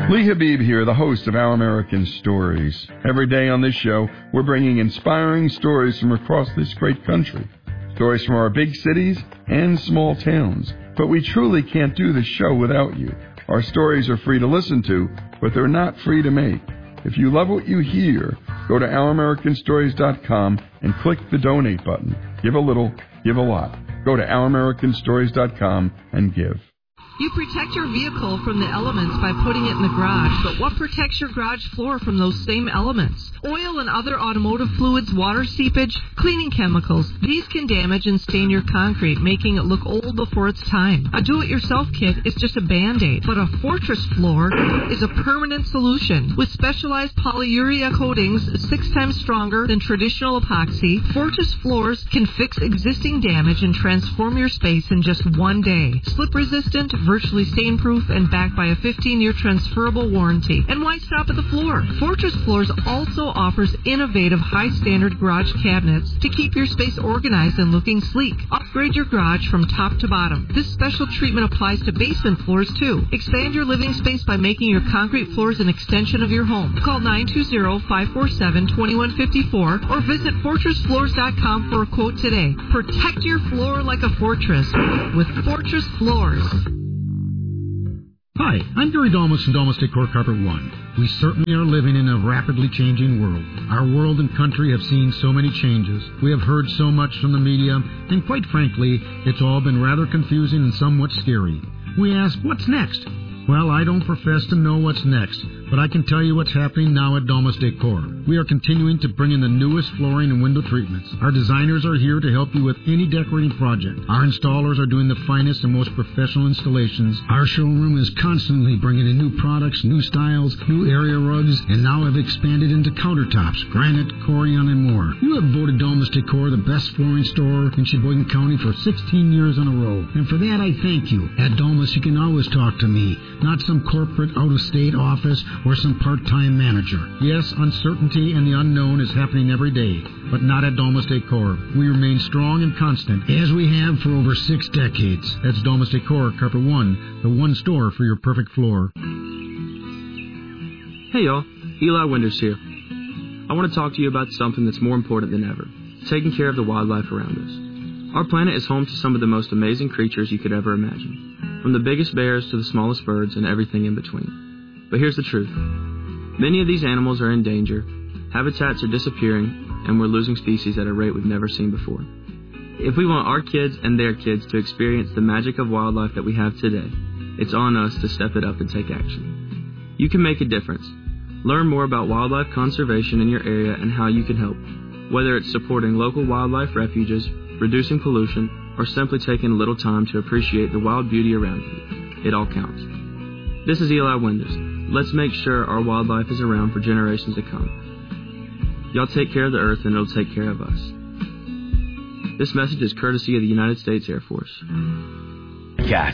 Lee Habib here, the host of Our American Stories. Every day on this show, we're bringing inspiring stories from across this great country. Stories from our big cities and small towns. But we truly can't do this show without you. Our stories are free to listen to, but they're not free to make. If you love what you hear, go to OurAmericanStories.com and click the donate button. Give a little, give a lot. Go to OurAmericanStories.com and give. You protect your vehicle from the elements by putting it in the garage, but what protects your garage floor from those same elements? Oil and other automotive fluids, water seepage, cleaning chemicals. These can damage and stain your concrete, making it look old before its time. A do-it-yourself kit is just a Band-Aid, but a Fortress floor is a permanent solution. With specialized polyurea coatings 6 times stronger than traditional epoxy, Fortress floors can fix existing damage and transform your space in just one day. Slip-resistant, virtually stain-proof, and backed by a 15-year transferable warranty. And why stop at the floor? Fortress Floors also offers innovative high-standard garage cabinets to keep your space organized and looking sleek. Upgrade your garage from top to bottom. This special treatment applies to basement floors, too. Expand your living space by making your concrete floors an extension of your home. Call 920-547-2154 or visit FortressFloors.com for a quote today. Protect your floor like a fortress with Fortress Floors. Hi, I'm Gary Dalmas from Dalmas Decor Carpet One. We certainly are living in a rapidly changing world. Our world and country have seen so many changes. We have heard so much from the media, and quite frankly, it's all been rather confusing and somewhat scary. We ask, what's next? Well, I don't profess to know what's next, but I can tell you what's happening now at Dalmas Decor. We are continuing to bring in the newest flooring and window treatments. Our designers are here to help you with any decorating project. Our installers are doing the finest and most professional installations. Our showroom is constantly bringing in new products, new styles, new area rugs, and now have expanded into countertops, granite, corian, and more. You have voted Dalmas Decor the best flooring store in Sheboygan County for 16 years in a row. And for that, I thank you. At Dalmas, you can always talk to me, not some corporate out-of-state office or some part-time manager. Yes, uncertainty and the unknown is happening every day, but not at Dalmas Decor. We remain strong and constant, as we have for over 6 decades. That's Dalmas Decor, Carpet One, the one store for your perfect floor. Hey y'all, Eli Winders here. I want to talk to you about something that's more important than ever, taking care of the wildlife around us. Our planet is home to some of the most amazing creatures you could ever imagine, from the biggest bears to the smallest birds and everything in between. But here's the truth. Many of these animals are in danger, habitats are disappearing, and we're losing species at a rate we've never seen before. If we want our kids and their kids to experience the magic of wildlife that we have today, it's on us to step it up and take action. You can make a difference. Learn more about wildlife conservation in your area and how you can help, whether it's supporting local wildlife refuges, reducing pollution, or simply taking a little time to appreciate the wild beauty around you. It all counts. This is Eli Winders. Let's make sure our wildlife is around for generations to come. Y'all take care of the earth and it'll take care of us. This message is courtesy of the United States Air Force. Yes.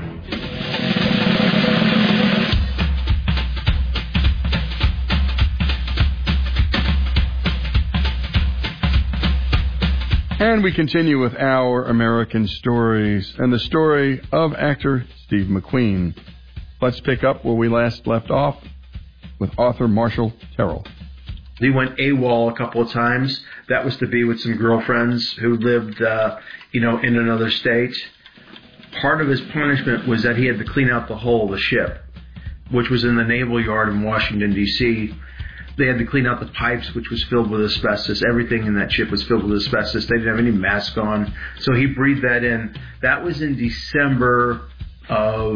And we continue with Our American Stories and the story of actor Steve McQueen. Let's pick up where we last left off with author Marshall Terrell. He went AWOL a couple of times. That was to be with some girlfriends who lived, in another state. Part of his punishment was that he had to clean out the hull of the ship, which was in the Naval Yard in Washington, D.C. They had to clean out the pipes, which was filled with asbestos. Everything in that ship was filled with asbestos. They didn't have any mask on, so he breathed that in. That was in December of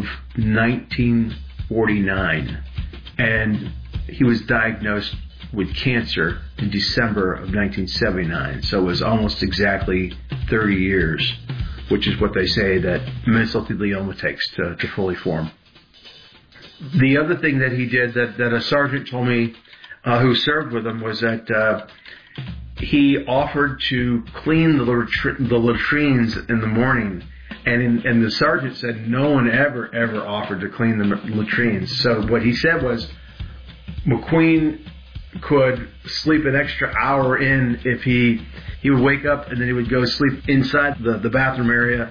1949, and he was diagnosed with cancer in December of 1979, so it was almost exactly 30 years, which is what they say that mesothelioma takes to fully form. The other thing that he did that a sergeant told me who served with him was that he offered to clean the latrines in the morning. And the sergeant said no one ever offered to clean the latrines. So what he said was McQueen could sleep an extra hour in if he would wake up and then he would go sleep inside the bathroom area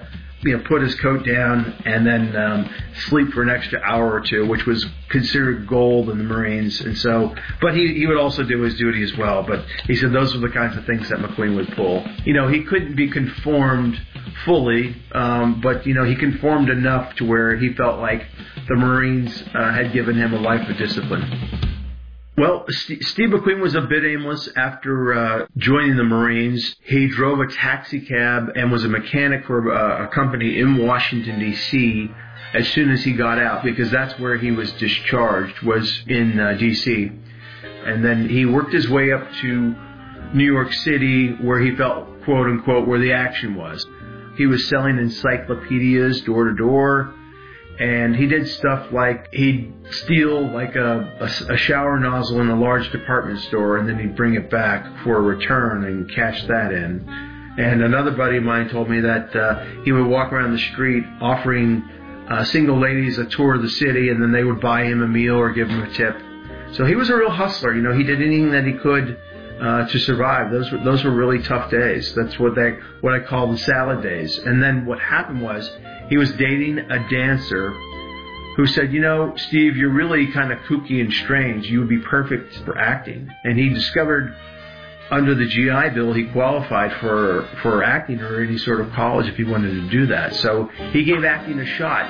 put his coat down and then sleep for an extra hour or two, which was considered gold in the Marines. And so, but he would also do his duty as well. But he said those were the kinds of things that McQueen would pull. He couldn't be conformed fully, but he conformed enough to where he felt like the Marines had given him a life of discipline. Well, Steve McQueen was a bit aimless after joining the Marines. He drove a taxi cab and was a mechanic for a company in Washington, D.C. as soon as he got out, because that's where he was discharged, was in D.C. And then he worked his way up to New York City, where he felt, quote unquote, where the action was. He was selling encyclopedias door to door. And he did stuff like he'd steal like a shower nozzle in a large department store, and then he'd bring it back for a return and cash that in. And another buddy of mine told me that he would walk around the street offering single ladies a tour of the city, and then they would buy him a meal or give him a tip. So he was a real hustler. He did anything that he could to survive. Those were really tough days. That's what I call the salad days. And then what happened was, he was dating a dancer who said, Steve, you're really kind of kooky and strange. You would be perfect for acting. And he discovered under the GI Bill he qualified for acting or any sort of college if he wanted to do that. So he gave acting a shot.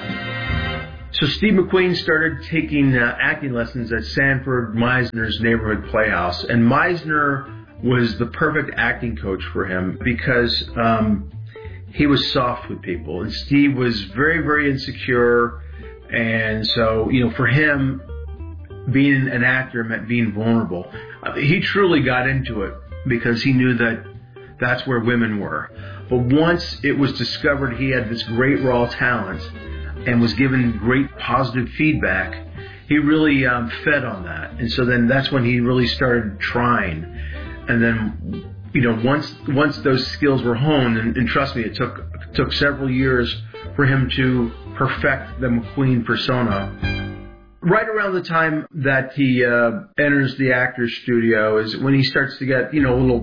So Steve McQueen started taking acting lessons at Sanford Meisner's Neighborhood Playhouse. And Meisner was the perfect acting coach for him because he was soft with people, and Steve was very, very insecure. And so, for him, being an actor meant being vulnerable. He truly got into it because he knew that that's where women were. But once it was discovered he had this great raw talent and was given great positive feedback, he really fed on that. And so then that's when he really started trying. And then once those skills were honed, and trust me, it took several years for him to perfect the McQueen persona. Right around the time that he enters the actor's studio is when he starts to get, a little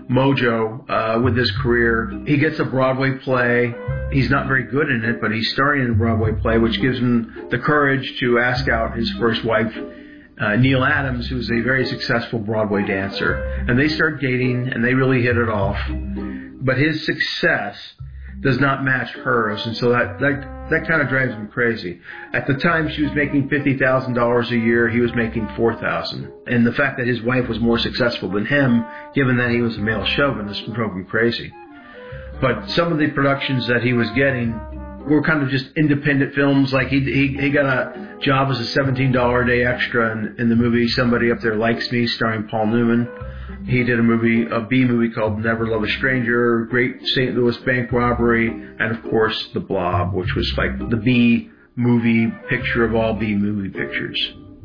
mojo with his career. He gets a Broadway play. He's not very good in it, but he's starring in a Broadway play, which gives him the courage to ask out his first wife, Neil Adams, who's a very successful Broadway dancer. And they start dating, and they really hit it off. But his success does not match hers, and so that kind of drives him crazy. At the time, she was making $50,000 a year. He was making $4,000. And the fact that his wife was more successful than him, given that he was a male chauvinist, drove him crazy. But some of the productions that he was getting were kind of just independent films. Like he got a job as a $17 a day extra in the movie Somebody Up There Likes Me, starring Paul Newman. He did a B movie called Never Love a Stranger, Great St. Louis Bank Robbery, and of course The Blob, which was like the B movie picture of all B movie pictures.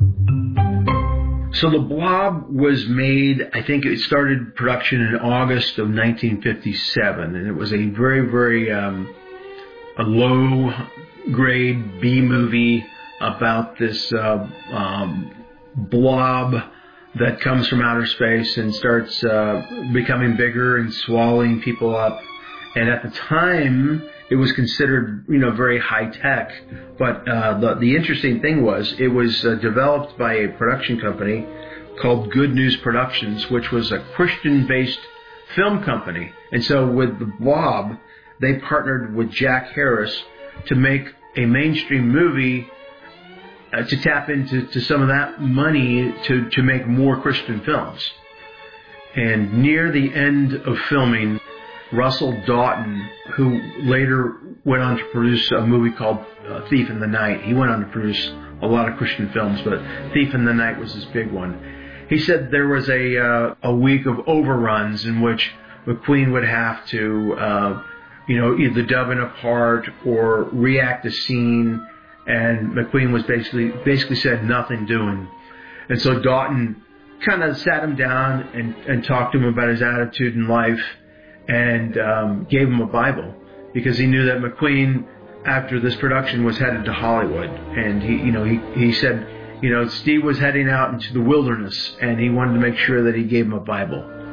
So The Blob was made, I think it started production in August of 1957, and it was a very, very a low-grade B movie about this blob that comes from outer space and starts becoming bigger and swallowing people up. And at the time, it was considered, very high tech. But the interesting thing was, it was developed by a production company called Good News Productions, which was a Christian-based film company. And so with The Blob, they partnered with Jack Harris to make a mainstream movie to tap into some of that money to make more Christian films. And near the end of filming, Russell Doughton, who later went on to produce a movie called Thief in the Night. He went on to produce a lot of Christian films, but Thief in the Night was his big one. He said there was a week of overruns in which McQueen would have to either dub in a part or react a scene. And McQueen was basically said nothing doing. And so Doughton kind of sat him down and talked to him about his attitude in life and gave him a Bible, because he knew that McQueen, after this production, was headed to Hollywood. And he said, Steve was heading out into the wilderness, and he wanted to make sure that he gave him a Bible.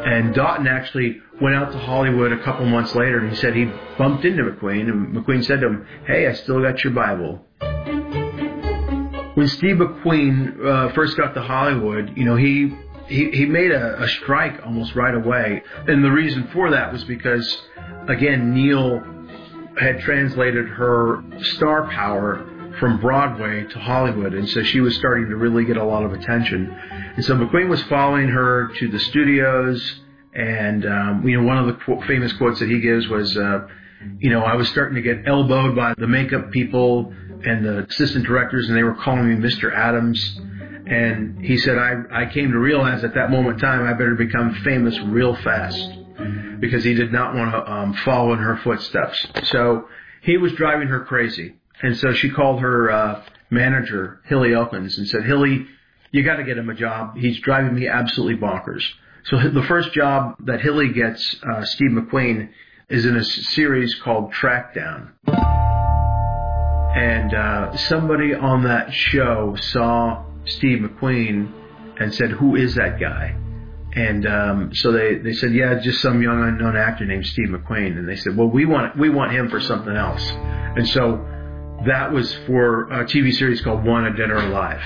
And Doughton actually went out to Hollywood a couple months later, and he said he bumped into McQueen, and McQueen said to him, "Hey, I still got your Bible." When Steve McQueen first got to Hollywood, he made a strike almost right away. And the reason for that was because, again, Neil had translated her star power from Broadway to Hollywood, and so she was starting to really get a lot of attention. And so McQueen was following her to the studios, and one of the famous quotes that he gives was, I was starting to get elbowed by the makeup people and the assistant directors, and they were calling me Mr. Adams. And he said, I came to realize at that moment in time I better become famous real fast, because he did not want to follow in her footsteps. So he was driving her crazy. And so she called her manager, Hilly Elkins, and said, "Hilly, you got to get him a job. He's driving me absolutely bonkers." So the first job that Hilly gets Steve McQueen is in a series called Trackdown. And somebody on that show saw Steve McQueen and said, "Who is that guy?" And so they said, "Yeah, just some young unknown actor named Steve McQueen." And they said, "Well, we want him for something else." And so that was for a TV series called Wanted Dead or Alive.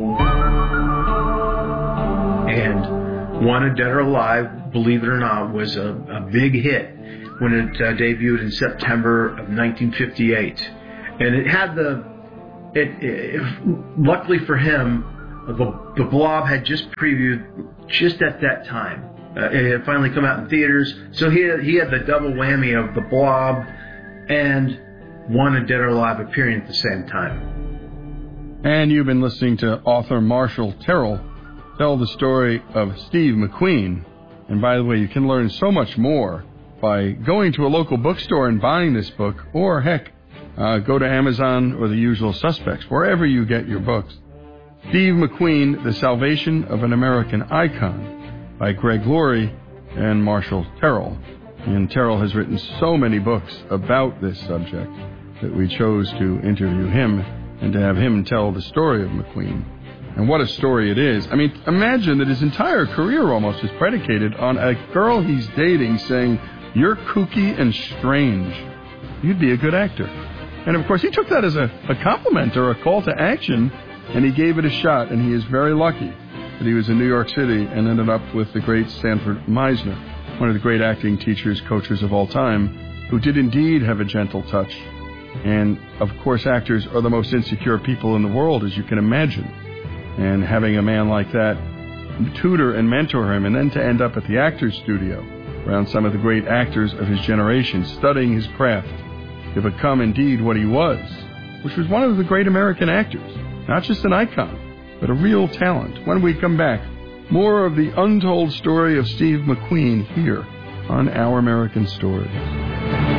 And Wanted Dead or Alive, believe it or not, was a big hit when it debuted in September of 1958. And it had luckily for him, the Blob had just previewed just at that time. It had finally come out in theaters, so he had the double whammy of the Blob and Wanted Dead or Alive appearing at the same time. And you've been listening to author Marshall Terrell tell the story of Steve McQueen. And by the way, you can learn so much more by going to a local bookstore and buying this book, or heck, go to Amazon or the usual suspects, wherever you get your books. Steve McQueen, The Salvation of an American Icon, by Greg Laurie and Marshall Terrell. And Terrell has written so many books about this subject that we chose to interview him and to have him tell the story of McQueen. And what a story it is. I mean, imagine that his entire career almost is predicated on a girl he's dating saying, "You're kooky and strange. You'd be a good actor." And of course, he took that as a compliment or a call to action, and he gave it a shot, and he is very lucky that he was in New York City and ended up with the great Sanford Meisner, one of the great acting teachers, coaches of all time, who did indeed have a gentle touch. And, of course, actors are the most insecure people in the world, as you can imagine. And having a man like that tutor and mentor him, and then to end up at the Actors Studio around some of the great actors of his generation, studying his craft to become indeed what he was, which was one of the great American actors, not just an icon, but a real talent. When we come back, more of the untold story of Steve McQueen here on Our American Stories.